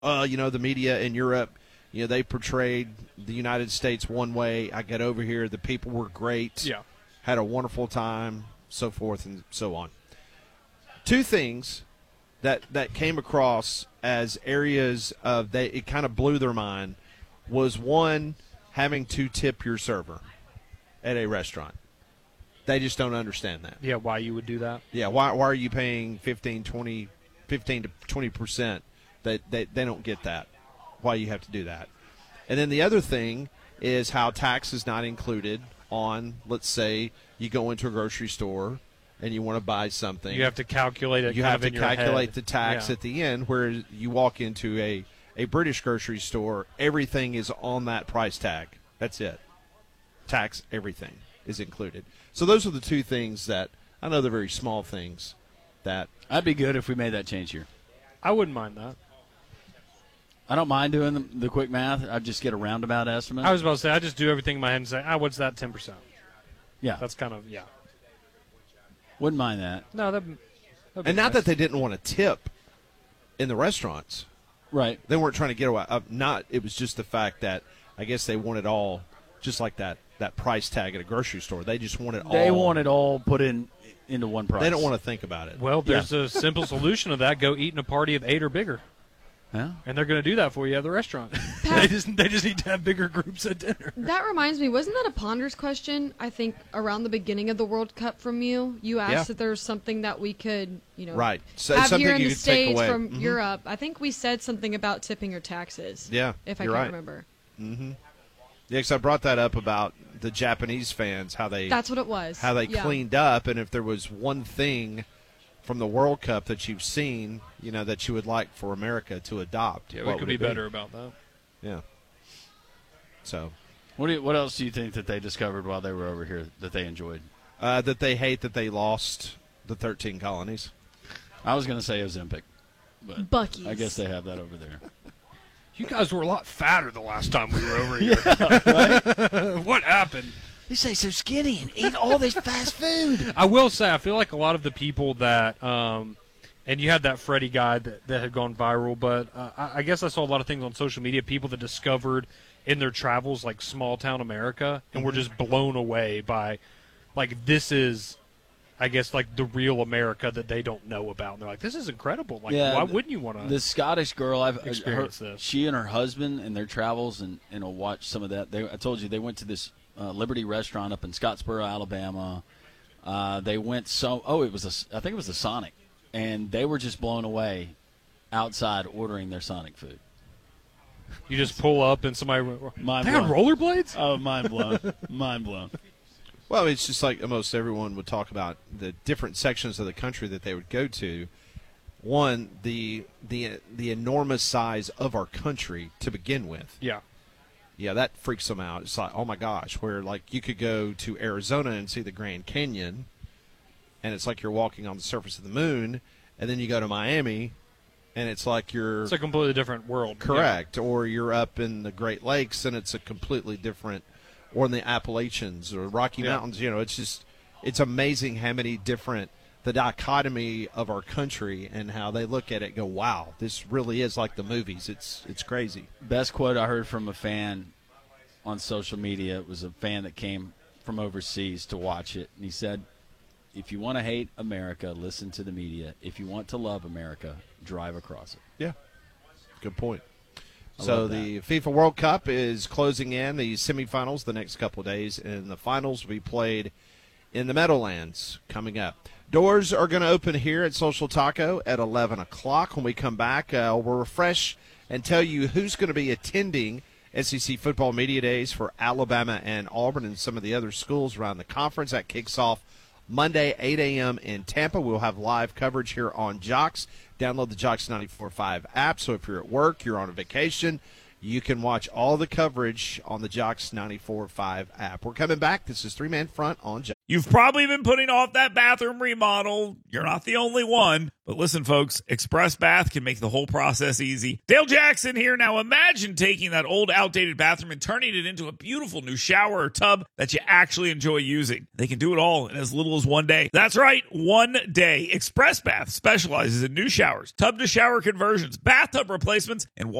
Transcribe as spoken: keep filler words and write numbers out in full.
uh, you know, the media in Europe, you know, they portrayed the United States one way. I got over here, the people were great. Yeah. Had a wonderful time, so forth and so on. Two things that that came across as areas of they it kind of blew their mind was, one, having to tip your server at a restaurant. They just don't understand that. Yeah, why you would do that? Yeah, why why are you paying fifteen, twenty, fifteen to twenty percent? They, they, they don't get that, why you have to do that. And then the other thing is how tax is not included on, let's say, you go into a grocery store and you want to buy something. You have to calculate it. You kind have of to in your calculate head. the tax Yeah. at the end, whereas you walk into a, a British grocery store, everything is on that price tag. That's it. Tax, everything is included. So those are the two things that, I know they're very small things, that I'd be good if we made that change here. I wouldn't mind that. I don't mind doing the, the quick math. I'd just get a roundabout estimate. I was about to say, I just do everything in my head and say, ah, what's that, ten percent? yeah, That's kind of, yeah. wouldn't mind that. No, that. and not that they didn't want to tip in the restaurants. Right. They weren't trying to get away. Uh, not. It was just the fact that I guess they wanted all, just like that, that price tag at a grocery store. They just wanted all. They want it all put in into one price. They don't want to think about it. Well, there's a simple solution to that. Go eat in a party of eight or bigger. Yeah. And they're going to do that for you at the restaurant. they just they just need to have bigger groups at dinner. That reminds me, wasn't that a Ponders question, I think, around the beginning of the World Cup from you? You asked Yeah. if there's something that we could, you know, Right. So, have something here in you the could take States away. from Mhm. Europe. I think we said something about tipping your taxes. Yeah, If I you're can right. remember. Mm-hmm. Yeah, because I brought that up about the Japanese fans, how they That's what it was. how they yeah. cleaned up, and if there was one thing from the World Cup that you've seen, you know, that you would like for America to adopt. Yeah, what we could would be it better about that. Yeah. So What do you, what else do you think that they discovered while they were over here that they enjoyed? uh, that they hate that they lost the thirteen colonies. I was going to say Ozempic, but Buc-ee's. I guess they have that over there. You guys were a lot fatter the last time we were over here. What happened? They say so skinny and eat all this fast food. I will say, I feel like a lot of the people that, um, and you had that Freddie guy that, that had gone viral, but uh, I, I guess I saw a lot of things on social media, people that discovered in their travels, like small town America, and were just blown away by, like, this is, I guess, like the real America that they don't know about. And they're like, this is incredible. Like, Yeah, why the- wouldn't you want to? The Scottish girl, I've Experience her, this. She and her husband and their travels, and and I'll watch some of that. They, I told you they went to this uh, Liberty restaurant up in Scottsboro, Alabama. Uh, they went so oh it was a I think it was a Sonic, and they were just blown away outside ordering their Sonic food. You just pull up and somebody, Mind they have blown. rollerblades? Oh, mind blown, mind blown. Well, it's just like almost everyone would talk about the different sections of the country that they would go to. One, the the the enormous size of our country to begin with. Yeah. Yeah, that freaks them out. It's like, oh my gosh, where like you could go to Arizona and see the Grand Canyon, and it's like you're walking on the surface of the moon, and then you go to Miami, and it's like you're It's a completely different world. correct, or you're up in the Great Lakes, and it's a completely different, or in the Appalachians or Rocky Yeah. Mountains. You know, it's just it's amazing how many different the dichotomy of our country and how they look at it and go, wow, this really is like the movies. It's it's crazy. Best quote I heard from a fan on social media, it was a fan that came from overseas to watch it, and he said, if you want to hate America, listen to the media. If you want to love America, drive across it. Yeah, good point. I So love the FIFA World Cup is closing in, the semifinals the next couple of days, and the finals will be played in the Meadowlands coming up. Doors are going to open here at Social Taco at eleven o'clock. When we come back, uh, we'll refresh and tell you who's going to be attending S E C Football Media Days for Alabama and Auburn and some of the other schools around the conference. That kicks off Monday, eight a.m. in Tampa. We'll have live coverage here on Jocks. Download the Jocks ninety-four point five app, so if you're at work, you're on a vacation, you can watch all the coverage on the Jocks ninety-four point five app. We're coming back. This is Three Man Front on Jocks. You've probably been putting off that bathroom remodel. You're not the only one. But listen, folks, Express Bath can make the whole process easy. Dale Jackson here. Now imagine taking that old, outdated bathroom and turning it into a beautiful new shower or tub that you actually enjoy using. They can do it all in as little as one day. That's right, one day. Express Bath specializes in new showers, tub-to-shower conversions, bathtub replacements, and